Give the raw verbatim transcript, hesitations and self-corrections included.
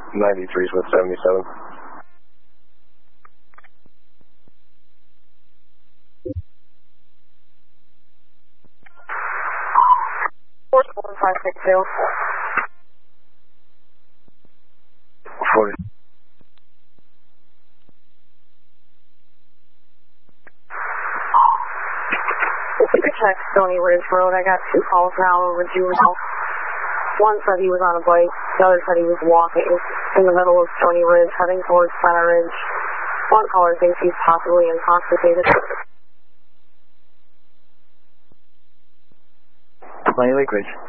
ninety-three with seventy-seven. four seven five six two. forty. Check Stony Ridge Road. I got two calls now over juvenile. One said he was on a bike. The other said he was walking in the middle of Stony Ridge, heading towards Center Ridge. One caller thinks he's possibly intoxicated. Twenty Lake Ridge.